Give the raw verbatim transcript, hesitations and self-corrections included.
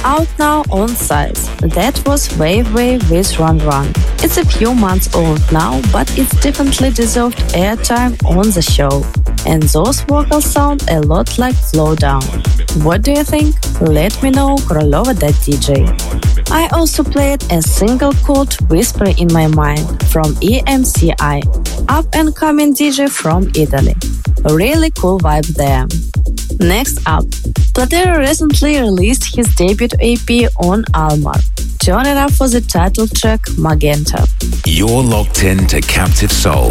Out now on Size. That was Wave Wave with Run Run. It's a few months old now, but it's definitely deserved airtime on the show. And those vocals sound a lot like Slow Down. What do you think? Let me know, krolova dot d j. I also played a single called Whisper in My Mind from E M C I, up-and-coming D J from Italy. Really cool vibe there. Next up, Platero recently released his debut E P on Almar. Turn it up for the title track Magenta. You're locked in to Captive Soul.